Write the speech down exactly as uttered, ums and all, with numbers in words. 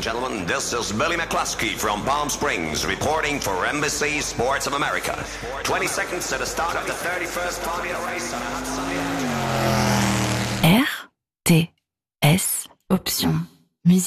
gentlemen, this is Billy McCluskey from Palm Springs reporting for N B C Sports of America. twenty seconds to the start of the thirty-first Formula race on a hot sunny afternoon. R T S Option.